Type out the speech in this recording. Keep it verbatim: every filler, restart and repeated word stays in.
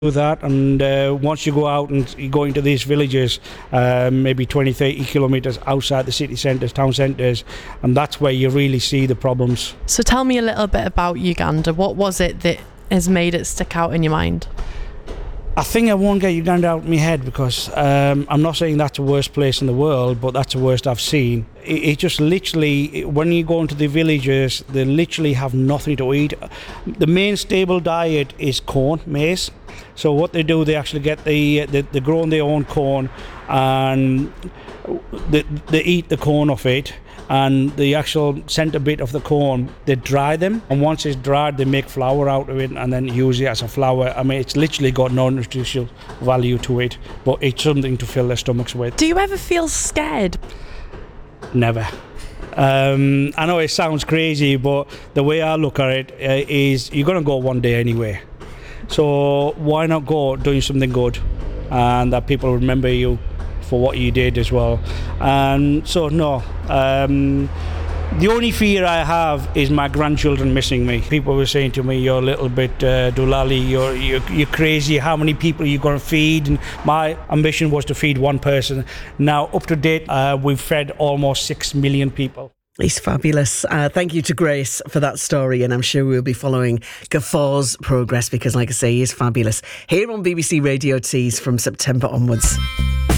with that, and uh, once you go out and you go into these villages, uh, maybe twenty, thirty kilometres outside the city centres, town centres, and that's where you really see the problems. So tell me a little bit about Uganda. What was it that has made it stick out in your mind? I think I won't get Uganda out of my head because um, I'm not saying that's the worst place in the world, but that's the worst I've seen. It, it just literally, when you go into the villages, they literally have nothing to eat. The main stable diet is corn, maize. So what they do, they actually get the, they, they grow their own corn, and they, they eat the corn off it. And the actual centre bit of the corn, they dry them, and once it's dried, they make flour out of it and then use it as a flour. I mean, it's literally got no nutritional value to it, but it's something to fill their stomachs with. Do you ever feel scared? Never. Um, I know it sounds crazy, but the way I look at it uh, is you're going to go one day anyway. So why not go doing something good, and that people remember you for what you did as well. And so no, um, the only fear I have is my grandchildren missing me. People were saying to me, you're a little bit uh, doolally, you're, you're you're crazy, how many people are you going to feed? And my ambition was to feed one person. Now up to date, uh, we've fed almost six million people. He's fabulous. Uh, thank you to Grace for that story, and I'm sure we'll be following Gaffaw's progress because, like I say, he is fabulous. Here on B B C Radio Tees from September onwards.